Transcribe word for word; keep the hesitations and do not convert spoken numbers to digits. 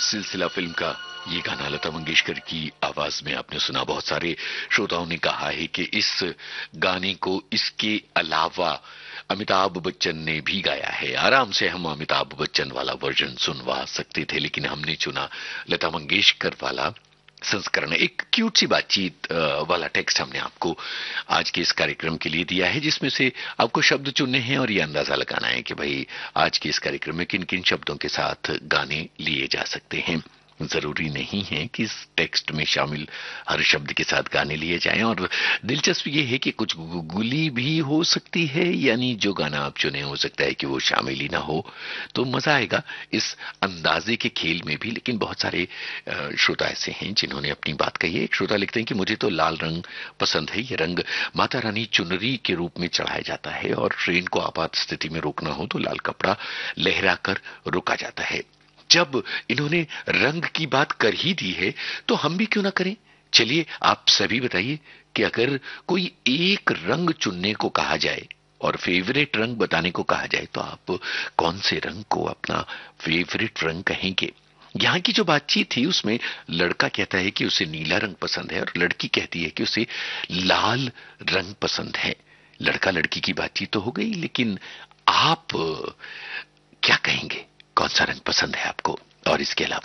सिलसिला फिल्म का ये गाना लता मंगेशकर की आवाज में आपने सुना। बहुत सारे श्रोताओं ने कहा है कि इस गाने को इसके अलावा अमिताभ बच्चन ने भी गाया है। आराम से हम अमिताभ बच्चन वाला वर्जन सुनवा सकते थे, लेकिन हमने चुना लता मंगेशकर वाला संस्करण। एक क्यूट सी बातचीत वाला टेक्स्ट हमने आपको आज के इस कार्यक्रम के लिए दिया है, जिसमें से आपको शब्द चुनने हैं और ये अंदाजा लगाना है कि भाई आज के इस कार्यक्रम में किन किन शब्दों के साथ गाने लिए जा सकते हैं। जरूरी नहीं है कि इस टेक्स्ट में शामिल हर शब्द के साथ गाने लिए जाएं, और दिलचस्प ये है कि कुछ गुगली भी हो सकती है, यानी जो गाना आप चुने हो सकता है कि वो शामिल ही ना हो, तो मजा आएगा इस अंदाजे के खेल में भी। लेकिन बहुत सारे श्रोता ऐसे हैं जिन्होंने अपनी बात कही है। एक श्रोता लिखते हैं कि मुझे तो लाल रंग पसंद है। ये रंग माता रानी चुनरी के रूप में चढ़ाया जाता है, और ट्रेन को आपात स्थिति में रोकना हो तो लाल कपड़ा लहरा कर रोका जाता है। जब इन्होंने रंग की बात कर ही दी है तो हम भी क्यों ना करें। चलिए आप सभी बताइए कि अगर कोई एक रंग चुनने को कहा जाए और फेवरेट रंग बताने को कहा जाए तो आप कौन से रंग को अपना फेवरेट रंग कहेंगे। यहां की जो बातचीत थी उसमें लड़का कहता है कि उसे नीला रंग पसंद है और लड़की कहती है कि उसे लाल रंग पसंद है। लड़का लड़की की बातचीत तो हो गई, लेकिन आप क्या कहेंगे, कौन सा रंग पसंद है आपको। और इसके अलावा